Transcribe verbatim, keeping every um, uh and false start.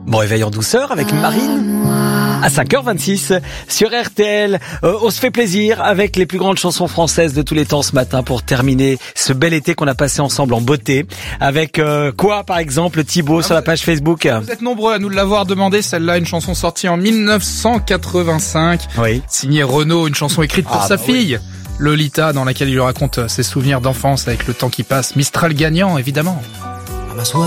Bon réveil en douceur avec Marine à cinq heures vingt-six sur R T L. Euh, on se fait plaisir avec les plus grandes chansons françaises de tous les temps ce matin pour terminer ce bel été qu'on a passé ensemble en beauté. Avec euh, quoi par exemple Thibaut ah, sur la page Facebook? Vous êtes nombreux à nous l'avoir demandé, celle-là, une chanson sortie en dix-neuf cent quatre-vingt-cinq. Oui. Signée Renaud, une chanson écrite pour ah, sa bah fille. Oui. Lolita, dans laquelle il lui raconte ses souvenirs d'enfance avec le temps qui passe. Mistral gagnant, évidemment.